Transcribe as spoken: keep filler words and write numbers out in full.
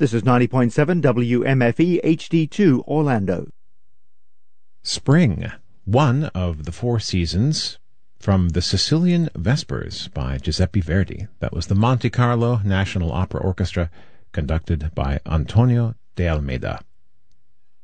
This is ninety point seven W M F E H D two Orlando. Spring, one of the four seasons, from the Sicilian Vespers by Giuseppe Verdi. That was the Monte Carlo National Opera Orchestra, conducted by Antonio de Almeida.